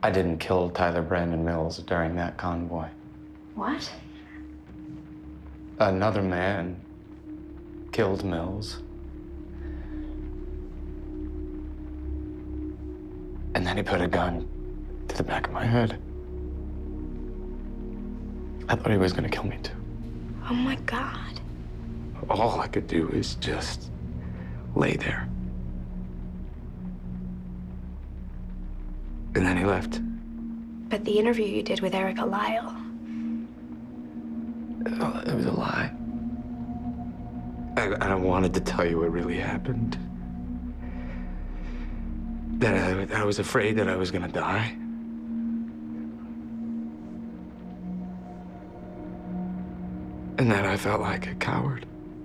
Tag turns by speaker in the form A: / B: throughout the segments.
A: I didn't kill Tyler Brandon Mills during that convoy.
B: What?
A: Another man killed Mills. And then he put a gun to the back of my head. I thought he was gonna kill me too.
B: Oh my God.
A: All I could do is just lay there. And then he left.
B: But the interview you did with Erica Lyle.
A: It was a lie. I wanted to tell you what really happened. That I was afraid that I was gonna die. And that I felt like a coward.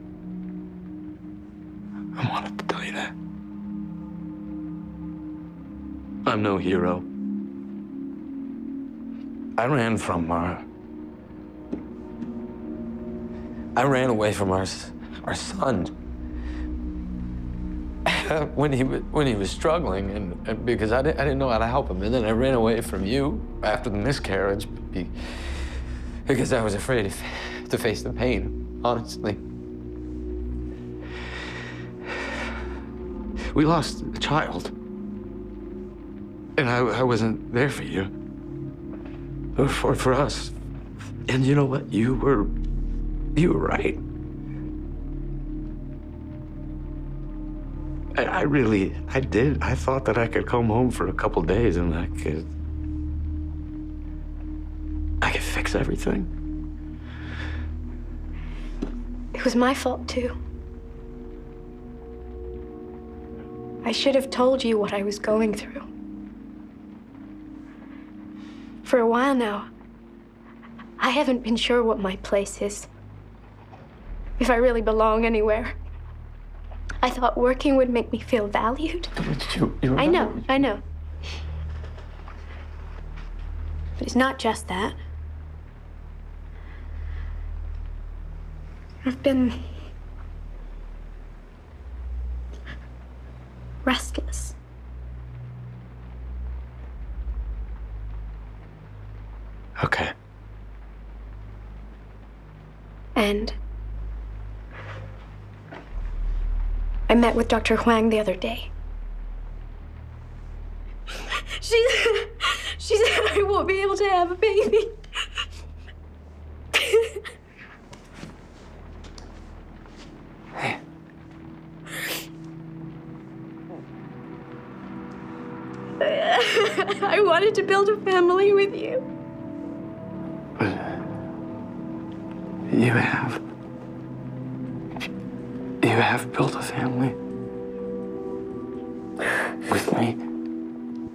A: I wanted to tell you that. I'm no hero. I ran away from our son when he was struggling, and because I didn't know how to help him, and then I ran away from you after the miscarriage because I was afraid to face the pain. Honestly, we lost a child, and I wasn't there for you, for us. And you know what? You were right. I did. I thought that I could come home for a couple days and I could fix everything.
B: It was my fault too. I should have told you what I was going through. For a while now, I haven't been sure what my place is. If I really belong anywhere. I thought working would make me feel valued. I know. But it's not just that. I've been restless.
A: Okay.
B: And I met with Dr. Huang the other day. She said I won't be able to have a baby.
A: Hey.
B: I wanted to build a family with you.
A: You have. You have built a family with me.